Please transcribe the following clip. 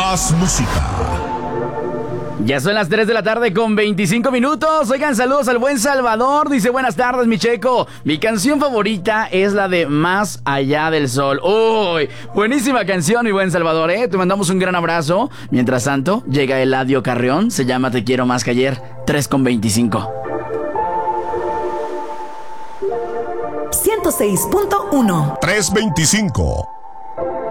Más música. Ya son las 3 de la tarde con 25 minutos. Oigan, saludos al buen Salvador. Dice, buenas tardes, mi Checo. Mi canción favorita es la de Más Allá del Sol. Uy, buenísima canción, mi buen Salvador, ¿eh? Te mandamos un gran abrazo. Mientras tanto, llega Eladio Carrión. Se llama Te Quiero Más que Ayer. 3 con 25. 106.1 325.